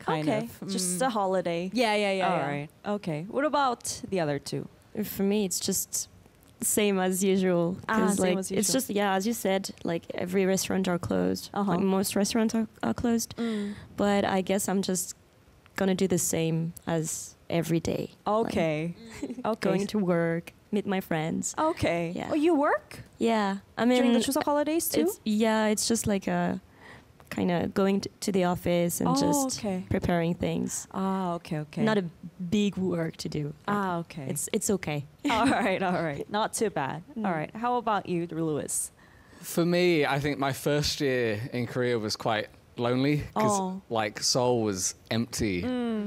kind Okay, of. just a holiday. Yeah. All right. Okay. What about the other two? For me, it's just same as usual. Same Like, as it's usual. just, as you said, like every restaurant are closed. Like most restaurants are closed. But I guess I'm just gonna do the same as every day. Okay. Okay. Going to work, meet my friends. Okay. Yeah. Oh, you work Yeah, I mean, during the Chuseok holidays too? it's just like a kind of going to the office and just okay. preparing things. Okay. Not a big work to do. Okay. It's okay. all right. Not too bad. All right. How about you, Lewis? For me, I think my first year in Korea was quite lonely because like Seoul was empty.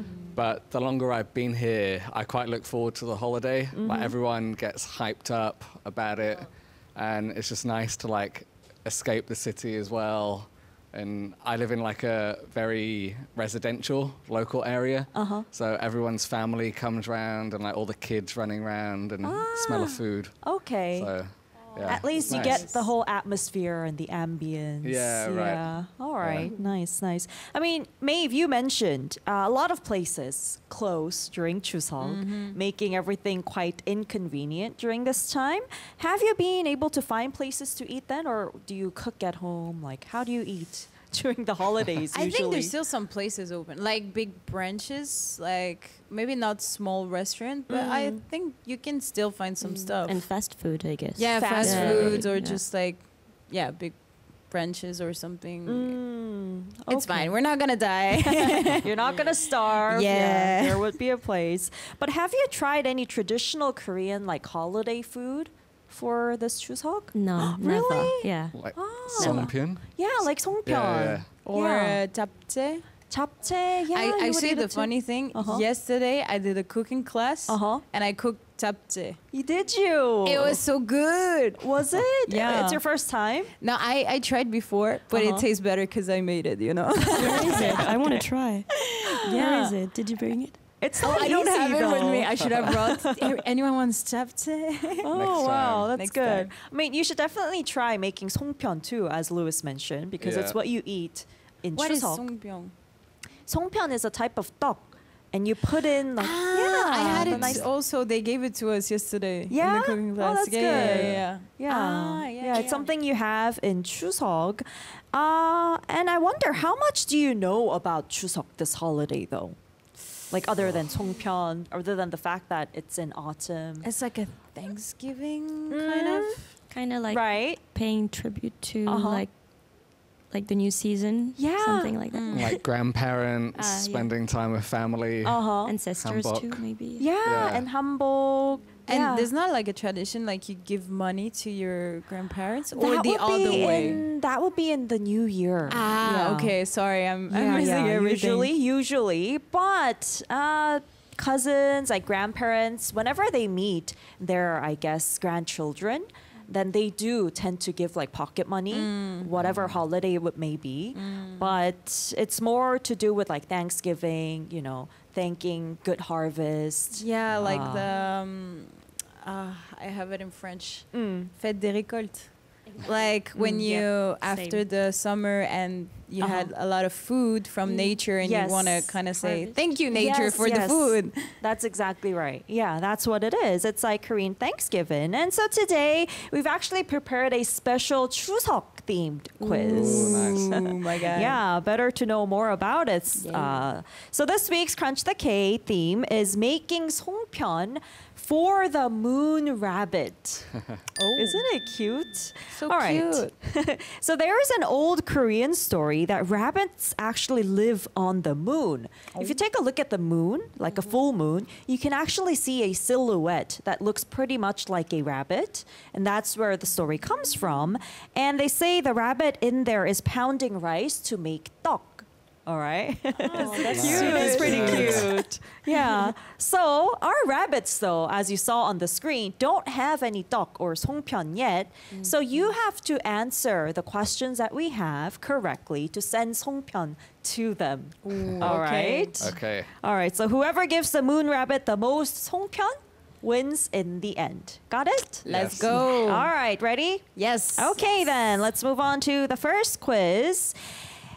But the longer I've been here, I quite look forward to the holiday. Like everyone gets hyped up about it, and it's just nice to like escape the city as well. And I live in like a very residential local area, so everyone's family comes round and like all the kids running around and smell of food. Okay. So yeah, At least you nice. get the whole atmosphere and the ambience. Yeah, right. Yeah. All right. Nice. I mean, Maeve, you mentioned a lot of places close during Chuseok, making everything quite inconvenient during this time. Have you been able to find places to eat then, or do you cook at home? Like, how do you eat during the holidays usually? I think there's still some places open, like big branches, like maybe not small restaurant, but I think you can still find some stuff. And fast food, I guess. Yeah, fast Fast foods or Yeah. just like, big branches or something. It's okay. fine. We're not gonna die. You're not gonna starve. Yeah. There would be a place. But have you tried any traditional Korean like holiday food for this Chuseok? No, Really? never. Yeah. Like Oh. Songpyeon. Yeah, like songpyeon. Yeah. Or Yeah. japchae. Japchae. Yeah, I you would see eat the it too. funny thing. Uh-huh. Yesterday I did a cooking class and I cooked japchae. Did you? It was so good. Was it? Yeah. It's your first time? Now I tried before, but it tastes better because I made it. You know. Where is it? I want to try. Where is it? Did you bring it? It's not I don't easy, have it with though. me. I should have brought. Anyone wants japchae? Oh, Next wow, time. that's Next good. time. I mean, you should definitely try making songpyeon too, as Lewis mentioned, because it's Yeah. what you eat in What is Chuseok. songpyeon? Songpyeon is a type of tteok, and you put in like I had the it nice. also. They gave it to us yesterday in Yeah? the cooking Oh, class. that's yeah, good. yeah. Yeah, it's something you have in Chuseok. And I wonder, how much do you know about Chuseok this holiday, though? Like other than Songpyeon, other than the fact that it's in autumn, It's like a Thanksgiving kind of. Kind of like right? paying tribute to Uh-huh. like the new season. Yeah. Something like that. Like grandparents, Yeah. spending time with family. Ancestors Hanbok. too, maybe. Yeah, Yeah. and Hanbok. And yeah. there's not like a tradition like you give money to your grandparents or That the would other be way. that would be in the new year. Yeah. Okay. Sorry, I'm missing everything. Usually, but cousins, like grandparents, whenever they meet their, I guess, grandchildren, then they do tend to give like pocket money, whatever holiday it may be. But it's more to do with like Thanksgiving, you know, thanking good harvest. Yeah, like the I have it in French. Fête des récoltes. Like when you after the summer and you had a lot of food from nature and Yes. you want to kind of say Harvest. thank you nature Yes, for the yes. food. That's exactly right. Yeah, that's what it is. It's like Korean Thanksgiving. And so today we've actually prepared a special Chuseok themed quiz. Oh my god. Yeah, better to know more about it. So this week's Crunch the K theme is making songpyeon for the moon rabbit. Isn't it cute? So All right. cute. So there is an old Korean story that rabbits actually live on the moon. If you take a look at the moon, like a full moon, you can actually see a silhouette that looks pretty much like a rabbit. And that's where the story comes from. And they say the rabbit in there is pounding rice to make tteok. All right. That's Cute. It's pretty Yes. cute. Yeah. So our rabbits, though, as you saw on the screen, don't have any tteok or songpyeon yet. So you have to answer the questions that we have correctly to send songpyeon to them. All right. Okay. All right. So whoever gives the moon rabbit the most songpyeon wins in the end. Got it? Let's Yes. go. All right. Ready? Yes. Okay, then let's move on to the first quiz.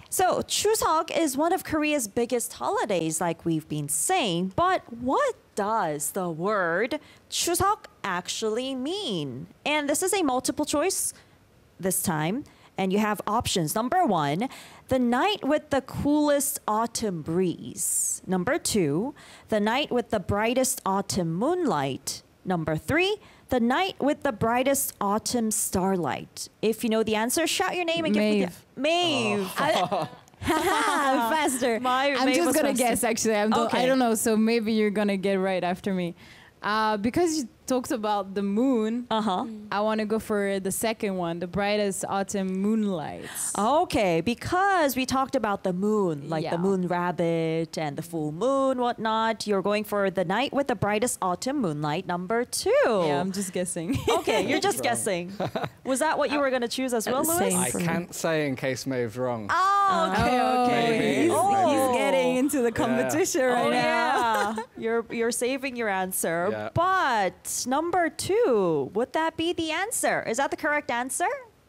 So Chuseok is one of Korea's biggest holidays, like we've been saying. But what does the word Chuseok actually mean? And this is a multiple choice this time. And you have options. Number 1, the night with the coolest autumn breeze. Number 2, the night with the brightest autumn moonlight. Number 3, the night with the brightest autumn starlight. If you know the answer, shout your name and give me the... Maeve. Faster. I'm Maeve just was gonna faster. guess. Actually, I don't know. So maybe you're gonna get right after me. Because you talked about the moon, I want to go for the second one, the brightest autumn moonlights. Okay, because we talked about the moon, like Yeah. the moon rabbit and the full moon, whatnot. You're going for the night with the brightest autumn moonlight, number 2. Yeah, I'm just guessing. Okay, you're just guessing. Was that what you were going to choose as well, Louis? same. I for me. can't say in case Maeve's wrong. Oh, okay. Maybe. He's getting into the competition right Oh, now. yeah. You're saving your answer. Yeah. But number 2, would that be the answer? Is that the correct answer?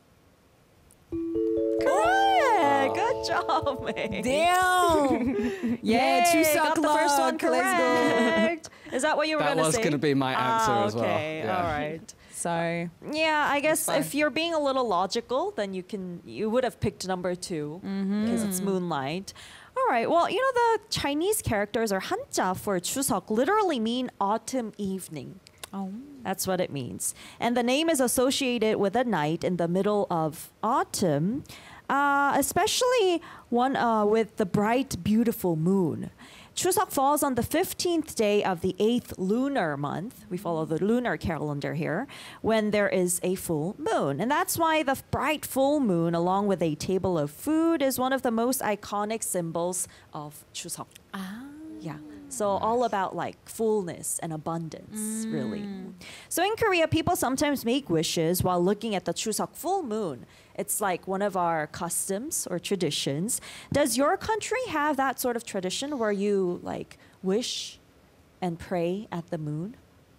Correct. Good job, May. Damn. Yeah, Yay, Chuseok got the first one luck. Let's go. correct. Is that what you were That going to was say? going to be my answer as well. Okay, Yeah. all right. Sorry. Yeah, I guess fine. if you're being a little logical, then you would have picked number 2 because it's moonlight. All right. Well, you know the Chinese characters or hanja for Chuseok literally mean autumn evening. Oh. That's what it means. And the name is associated with a night in the middle of autumn, especially one with the bright, beautiful moon. Chuseok falls on the 15th day of the 8th lunar month. We follow the lunar calendar here, when there is a full moon. And that's why the bright full moon, along with a table of food, is one of the most iconic symbols of Chuseok. Yeah. So all about like fullness and abundance, really. So in Korea, people sometimes make wishes while looking at the Chuseok full moon. It's like one of our customs or traditions. Does your country have that sort of tradition where you like wish and pray at the moon?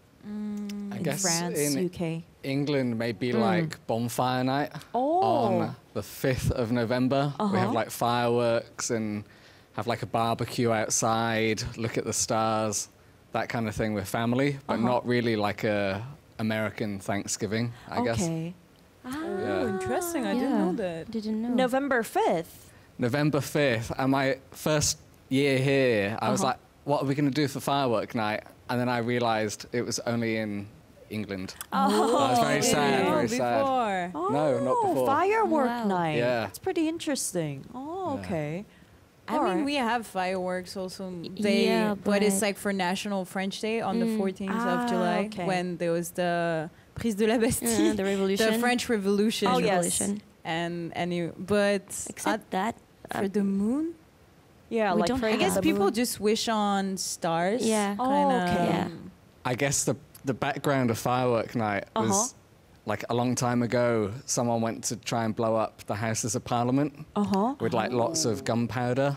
I In guess France, in UK. England may be like bonfire night Oh. on the 5th of November. We have like fireworks and have like a barbecue outside, look at the stars, that kind of thing with family, but not really like a American Thanksgiving, I guess. Okay. Oh, interesting. I didn't know that. Didn't know. November 5th. November 5th, and my first year here, I was like, what are we going to do for firework night? And then I realized it was only in England. I was very sad, very sad. Before. No, not before. Firework Wow. night. Yeah. That's pretty interesting. Oh, Yeah. okay. I All mean, right. we have fireworks also. Yeah, but it's but- like for National French Day on the 14th of July okay. when there was the Prise de la Bastille, the revolution. the French Revolution. Oh, yes. Revolution. And you, but Except that. for the moon, Yeah, We like don't praying have I at guess the people moon. just wish on stars. Yeah. Oh, kinda. okay. Yeah. I guess the background of firework night was like a long time ago, someone went to try and blow up the Houses of Parliament with like lots of gunpowder.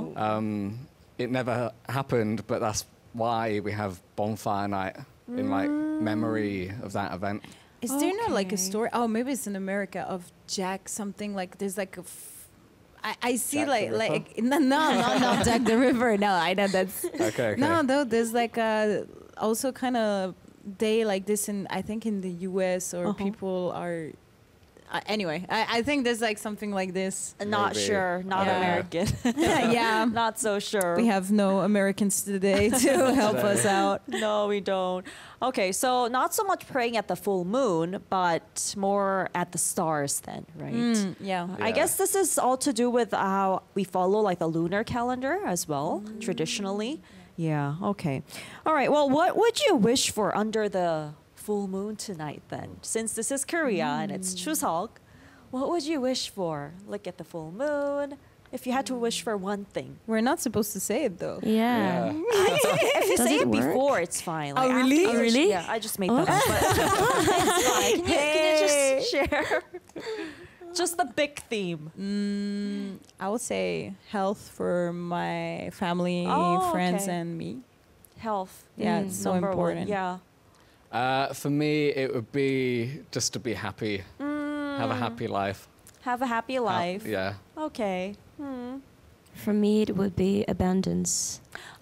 It never happened, but that's why we have bonfire night in like memory of that event. Is there not like a Okay. story? Oh, maybe it's in America of Jack something like there's like a. I see Jack the like no not Jack the River. No, I know that's Okay. no though. There's like a also kind of day like this in I think in the U.S. or people are. Anyway, I think there's like something like this. Not Maybe. sure. Not Yeah. American. Yeah. Not so sure. We have no Americans today to help us out. No, we don't. Okay, so not so much praying at the full moon, but more at the stars then, right? Yeah. I guess this is all to do with how we follow like the lunar calendar as well, traditionally. Yeah, okay. All right, well, what would you wish for under the full moon tonight then? Since this is Korea and it's Chuseok, what would you wish for? Look at the full moon. If you had to wish for one thing. We're not supposed to say it though. Yeah. If you Does say it it work? before, it's fine. Oh, after really? you Oh, wish- really? Yeah, I just made that up. But it's fine. Can you just share? Just the big theme. I would say health for my family, Oh, friends, okay. and me. Health. Yeah, it's so Number important. One. Yeah. For me, it would be just to be happy, have a happy life. Have a happy life. Yeah. Okay. For me, it would be abundance.